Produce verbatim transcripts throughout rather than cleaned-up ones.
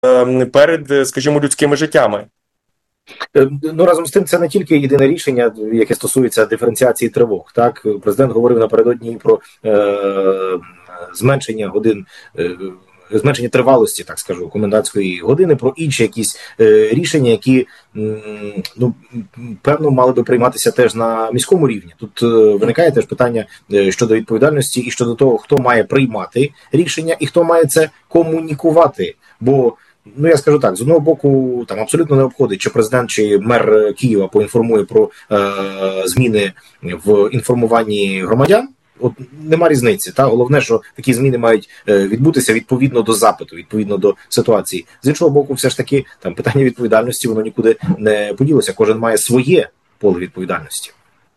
перед, скажімо, людськими життями. Ну, разом з тим, це не тільки єдине рішення, яке стосується диференціації тривог. Так, президент говорив напередодні про е, зменшення годин, е, зменшення тривалості, так скажу, комендантської години, про інші якісь е, рішення, які, ну, певно, мали би прийматися теж на міському рівні. Тут е, виникає теж питання е, щодо відповідальності і щодо того, хто має приймати рішення і хто має це комунікувати. Бо, ну, я скажу так, з одного боку, там абсолютно не обходить, чи президент, чи мер Києва поінформує про е, зміни в інформуванні громадян. От нема різниці. Та головне, що такі зміни мають е, відбутися відповідно до запиту, відповідно до ситуації. З іншого боку, все ж таки, там питання відповідальності, воно нікуди не поділося. Кожен має своє поле відповідальності.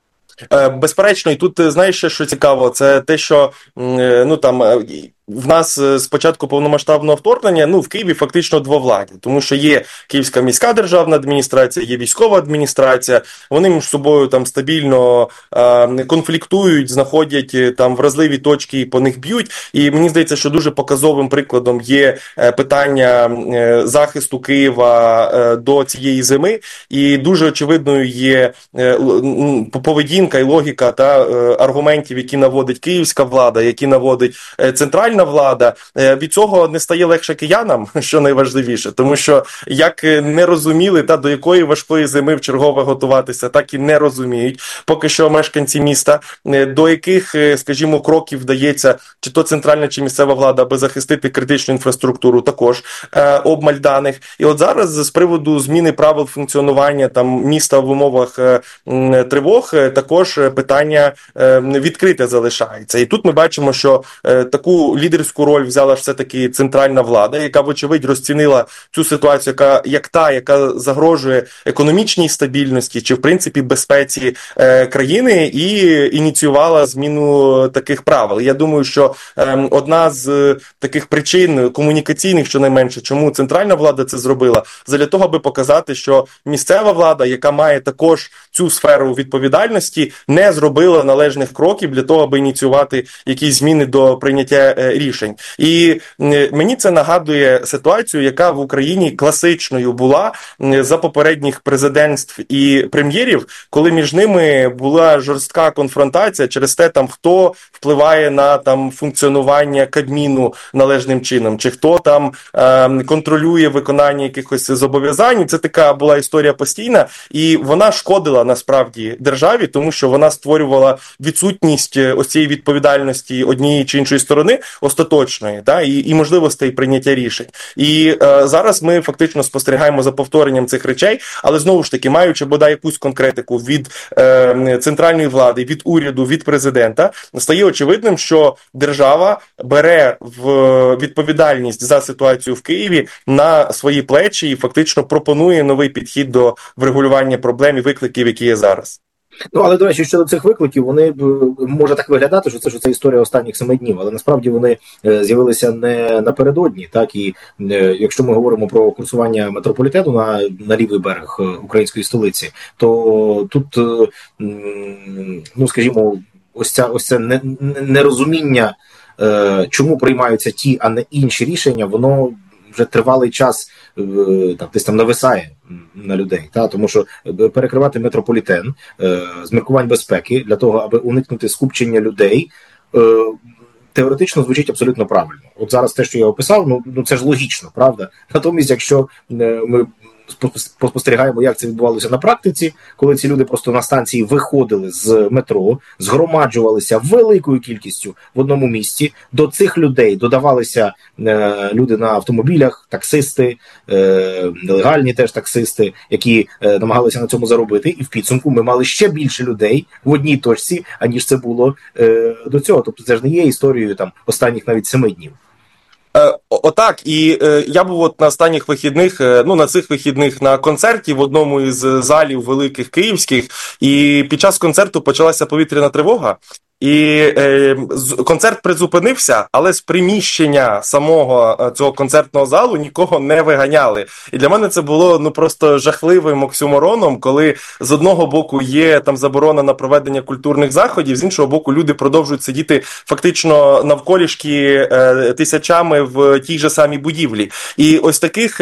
Безперечно, і тут, знаєш, ще, що цікаво, це те, що, ну, там, в нас з початку повномасштабного вторгнення, ну, в Києві фактично двовладдя, тому що є Київська міська державна адміністрація, є військова адміністрація, вони між собою там стабільно е, конфліктують, знаходять там вразливі точки і по них б'ють, і мені здається, що дуже показовим прикладом є питання е, захисту Києва е, до цієї зими, і дуже очевидною є е, поведінка і логіка та е, аргументів, які наводить київська влада, які наводить е, центральна влада. Від цього не стає легше киянам, що найважливіше, тому що як не розуміли, та до якої важкої зими вчергове готуватися, так і не розуміють поки що мешканці міста, до яких, скажімо, кроків вдається чи то центральна, чи місцева влада, аби захистити критичну інфраструктуру, також е, обмаль даних. І от зараз з приводу зміни правил функціонування там міста в умовах е, тривог, е, також питання е, відкрите залишається. І тут ми бачимо, що е, таку лідерську роль взяла все-таки центральна влада, яка, вочевидь, розцінила цю ситуацію яка, як та, яка загрожує економічній стабільності чи, в принципі, безпеці е, країни, і ініціювала зміну таких правил. Я думаю, що е, одна з таких причин комунікаційних, щонайменше, чому центральна влада це зробила, задля того, аби показати, що місцева влада, яка має також цю сферу відповідальності, не зробила належних кроків для того, аби ініціювати якісь зміни до прийняття рішень. І мені це нагадує ситуацію, яка в Україні класичною була за попередніх президентств і прем'єрів, коли між ними була жорстка конфронтація через те, там, хто впливає на там функціонування Кабміну належним чином, чи хто там е, контролює виконання якихось зобов'язань. Це така була історія постійна, і вона шкодила насправді державі, тому що вона створювала відсутність ось цієї відповідальності однієї чи іншої сторони, остаточної, да, і, і можливостей прийняття рішень. І е, зараз ми фактично спостерігаємо за повторенням цих речей, але знову ж таки, маючи бодай якусь конкретику від е, центральної влади, від уряду, від президента, стає очевидним, що держава бере в відповідальність за ситуацію в Києві на свої плечі і фактично пропонує новий підхід до врегулювання проблем і викликів, які є зараз. Ну, але, до речі, щодо цих викликів, вони, може так виглядати, що це, що це історія останніх семи днів, але насправді вони е, з'явилися не напередодні, так, і е, якщо ми говоримо про курсування метрополітену на, на лівий берег української столиці, то тут, е, ну, скажімо, ось ця, ось це не, нерозуміння, е, чому приймаються ті, а не інші рішення, воно вже тривалий час там, десь там нависає на людей, та? Тому що перекривати метрополітен е, з міркувань безпеки для того, аби уникнути скупчення людей, е, теоретично звучить абсолютно правильно. От зараз те, що я описав, ну, ну це ж логічно, правда? Натомість, якщо е, ми спостерігаємо, як це відбувалося на практиці, коли ці люди просто на станції виходили з метро, згромаджувалися великою кількістю в одному місці, до цих людей додавалися е, люди на автомобілях, таксисти, е, нелегальні теж таксисти, які е, намагалися на цьому заробити, і в підсумку ми мали ще більше людей в одній точці, аніж це було е, до цього. Тобто це ж не є історією там останніх навіть семи днів. Отак, і е, я був от на останніх вихідних, е, ну на цих вихідних на концерті в одному із залів великих київських, і під час концерту почалася повітряна тривога, І е, з- концерт призупинився, але з приміщення самого е, цього концертного залу нікого не виганяли. І для мене це було ну просто жахливим оксюмороном, коли з одного боку є там заборона на проведення культурних заходів, з іншого боку, люди продовжують сидіти фактично навколішки е, тисячами в тій же самій будівлі. І ось таких